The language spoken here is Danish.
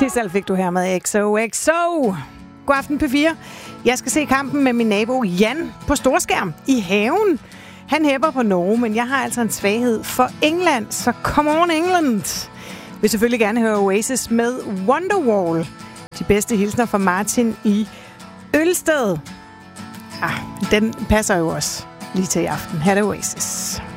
Tissal fik du her med XOXO. God aften P4. Jeg skal se kampen med min nabo Jan på storskærm i haven. Han hæpper på Norge, men jeg har altså en svaghed for England, så come on England. Jeg vil selvfølgelig gerne høre Oasis med Wonderwall. De bedste hilsner fra Martin i Ølsted. Den passer jo også lige til i aften. Her er det Oasis.